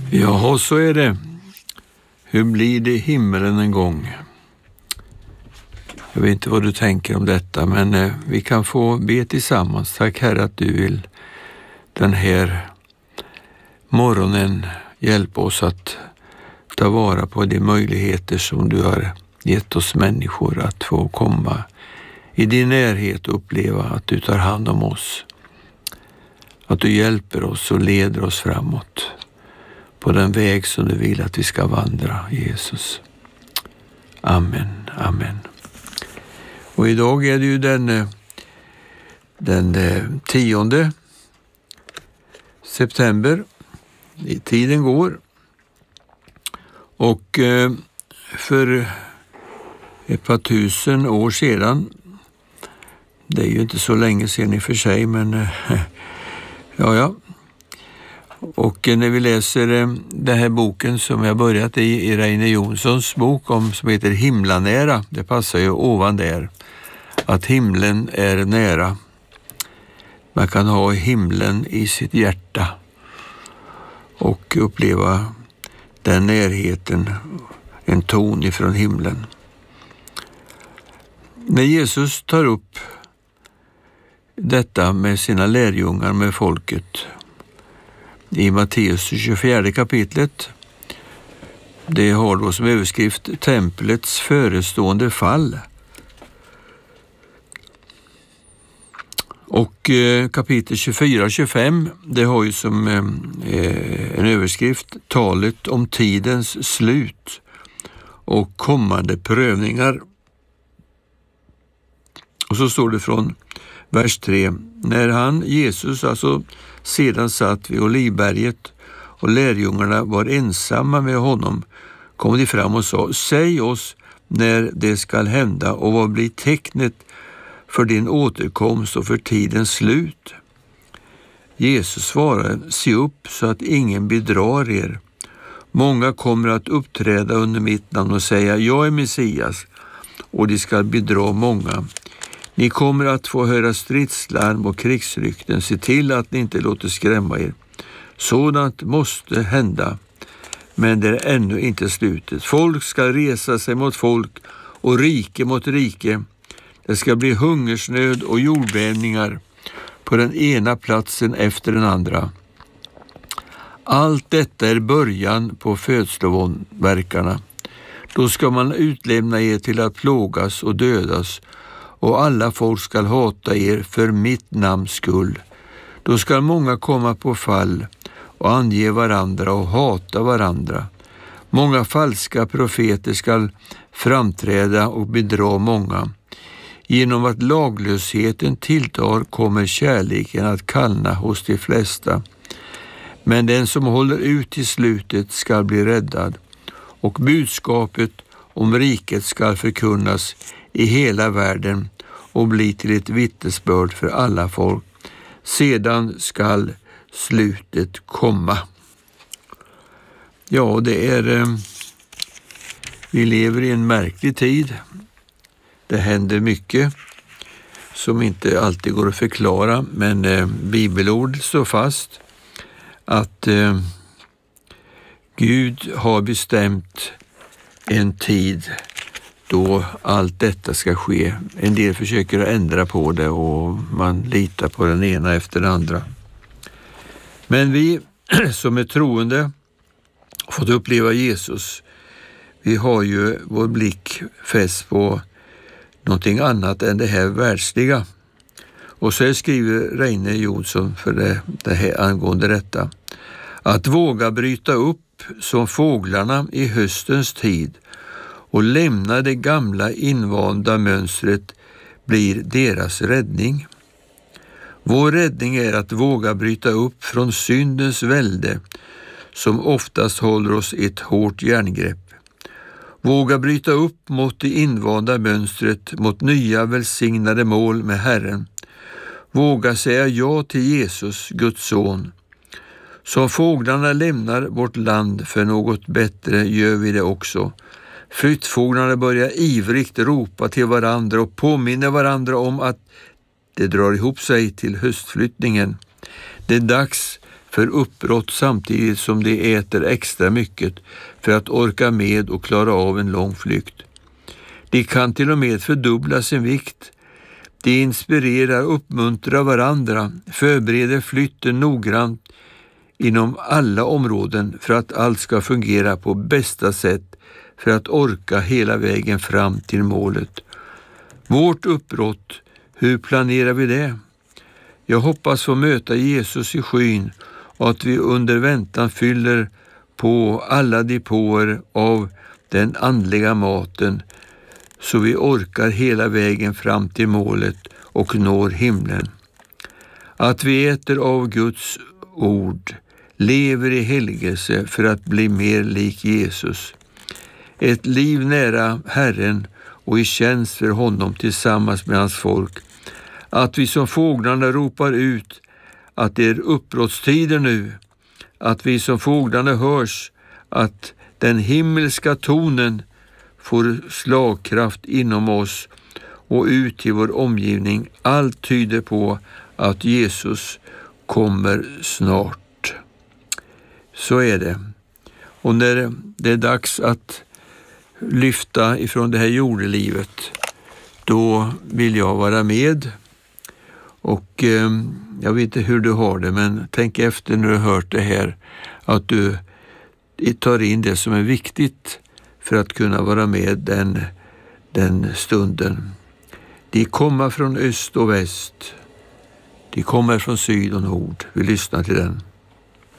Ja, så är det. Hur blir det i himmelen en gång? Jag vet inte vad du tänker om detta, men vi kan få be tillsammans. Tack Herre att du vill den här morgonen hjälpa oss att ta vara på de möjligheter som du har gett oss människor att få komma i din närhet och uppleva att du tar hand om oss. Att du hjälper oss och leder oss framåt på den väg som du vill att vi ska vandra, Jesus. Amen, amen. Och idag är det ju den 10 september. Tiden går. Och för ett par tusen år sedan, det är ju inte så länge sedan i och för sig, men ja. Och när vi läser den här boken som jag börjat i Reine Jonssons bok som heter Himlanära, det passar ju ovan där, att himlen är nära. Man kan ha himlen i sitt hjärta och uppleva den närheten, en ton ifrån himlen. När Jesus tar upp detta med sina lärjungar, med folket, i Matteus 24 kapitlet, det har då som överskrift templets förestående fall. Och kapitel 24 och 25, det har ju som en överskrift talet om tidens slut och kommande prövningar. Och så står det från vers 3. När Jesus sedan satt vid Olivberget och lärjungarna var ensamma med honom, kom de fram och sa: säg oss när det skall hända och vad blir tecknet för din återkomst och för tidens slut? Jesus svarade: se upp så att ingen bedrar er. Många kommer att uppträda under mitt namn och säga: jag är Messias, och de ska bedra många. Ni kommer att få höra stridslarm och krigsrykten. Se till att ni inte låter skrämma er. Sådant måste hända, men det är ännu inte slutet. Folk ska resa sig mot folk och rike mot rike. Det ska bli hungersnöd och jordbävningar på den ena platsen efter den andra. Allt detta är början på födslovåndverkarna. Då ska man utlämna er till att plågas och dödas, och alla folk ska hata er för mitt namns skull. Då ska många komma på fall och ange varandra och hata varandra. Många falska profeter ska framträda och bedra många. Genom att laglösheten tilltar kommer kärleken att kallna hos de flesta. Men den som håller ut till slutet ska bli räddad, och budskapet om riket ska förkunnas i hela världen och bli till ett vittnesbörd för alla folk. Sedan skall slutet komma. Ja, vi lever i en märklig tid. Det händer mycket som inte alltid går att förklara, men bibelord står fast att Gud har bestämt en tid då allt detta ska ske. En del försöker ändra på det och man litar på den ena efter den andra. Men vi som är troende fått uppleva Jesus. Vi har ju vår blick fäst på någonting annat än det här världsliga. Och så skriver Reine Jonsson för det här angående detta: att våga bryta upp som fåglarna i höstens tid och lämna det gamla invanda mönstret blir deras räddning. Vår räddning är att våga bryta upp från syndens välde som oftast håller oss i ett hårt järngrepp. Våga bryta upp mot det invanda mönstret, mot nya välsignade mål med Herren. Våga säga ja till Jesus, Guds son. Som fåglarna lämnar vårt land för något bättre gör vi det också. Flyttfåglarna börjar ivrigt ropa till varandra och påminner varandra om att det drar ihop sig till höstflyttningen. Det är dags för uppbrott samtidigt som de äter extra mycket för att orka med och klara av en lång flykt. De kan till och med fördubbla sin vikt. De inspirerar och uppmuntrar varandra, förbereder flytten noggrant inom alla områden för att allt ska fungera på bästa sätt för att orka hela vägen fram till målet. Vårt uppbrott, hur planerar vi det? Jag hoppas få möta Jesus i skyn och att vi under väntan fyller på alla depåer av den andliga maten så vi orkar hela vägen fram till målet och når himlen. Att vi äter av Guds ord, lever i helgelse för att bli mer lik Jesus. Ett liv nära Herren och i tjänst för honom tillsammans med hans folk. Att vi som fåglarna ropar ut att det är uppbrottstider nu. Att vi som fåglarna hörs att den himmelska tonen får slagkraft inom oss och ut till vår omgivning. Allt tyder på att Jesus kommer snart. Så är det. Och när det är dags att lyfta ifrån det här jordelivet, då vill jag vara med. Och jag vet inte hur du har det, men tänk efter när du har hört det här, att du tar in det som är viktigt för att kunna vara med den stunden. De kommer från öst och väst. De kommer från syd och nord. Vi lyssnar till den.